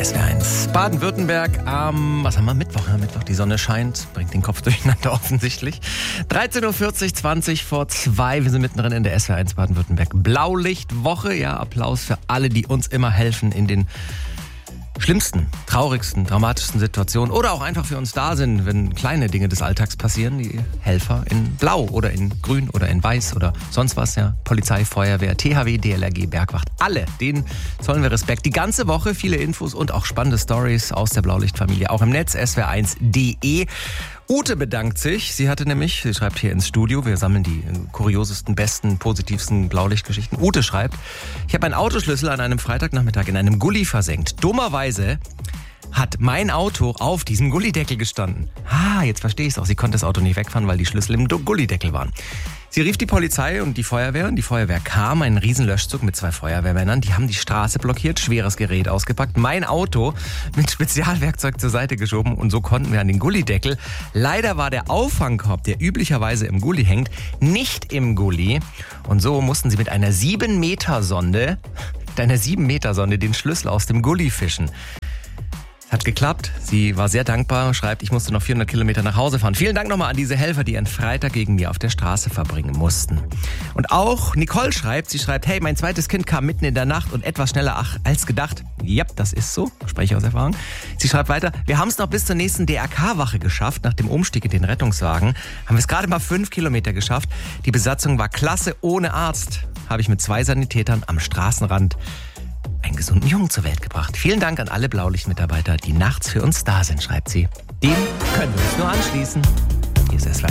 SWR1 Baden-Württemberg was haben wir? Mittwoch. Ja, Mittwoch, die Sonne scheint, bringt den Kopf durcheinander offensichtlich. 13.40 Uhr, 20 vor 2. Wir sind mittendrin in der SWR1 Baden-Württemberg Blaulichtwoche. Ja, Applaus für alle, die uns immer helfen in den schlimmsten, traurigsten, dramatischsten Situationen oder auch einfach für uns da sind, wenn kleine Dinge des Alltags passieren. Die Helfer in Blau oder in Grün oder in Weiß oder sonst was, ja. Polizei, Feuerwehr, THW, DLRG, Bergwacht, alle, denen zollen wir Respekt. Die ganze Woche viele Infos und auch spannende Stories aus der Blaulichtfamilie, auch im Netz, swr1.de. Ute bedankt sich. Sie schreibt hier ins Studio, wir sammeln die kuriosesten, besten, positivsten Blaulichtgeschichten. Ute schreibt, ich habe einen Autoschlüssel an einem Freitagnachmittag in einem Gully versenkt. Dummerweise hat mein Auto auf diesem Gullydeckel gestanden. Jetzt verstehe ich es auch. Sie konnte das Auto nicht wegfahren, weil die Schlüssel im Gullydeckel waren. Sie rief die Polizei und die Feuerwehr. Und die Feuerwehr kam, ein Riesenlöschzug mit 2 Feuerwehrmännern. Die haben die Straße blockiert, schweres Gerät ausgepackt, mein Auto mit Spezialwerkzeug zur Seite geschoben. Und so konnten wir an den Gullydeckel. Leider war der Auffangkorb, der üblicherweise im Gully hängt, nicht im Gully. Und so mussten sie mit einer 7-Meter-Sonde den Schlüssel aus dem Gully fischen. Hat geklappt. Sie war sehr dankbar, schreibt, ich musste noch 400 Kilometer nach Hause fahren. Vielen Dank nochmal an diese Helfer, die einen Freitag gegen mir auf der Straße verbringen mussten. Und auch Nicole schreibt, hey, mein zweites Kind kam mitten in der Nacht und etwas schneller als gedacht. Ja, das ist so, spreche ich aus Erfahrung. Sie schreibt weiter, wir haben es noch bis zur nächsten DRK-Wache geschafft. Nach dem Umstieg in den Rettungswagen haben wir es gerade mal 5 Kilometer geschafft. Die Besatzung war klasse, ohne Arzt. Habe ich mit 2 Sanitätern am Straßenrand einen gesunden Jungen zur Welt gebracht. Vielen Dank an alle Blaulichtmitarbeiter, die nachts für uns da sind, schreibt sie. Dem können wir uns nur anschließen. Hier ist SWR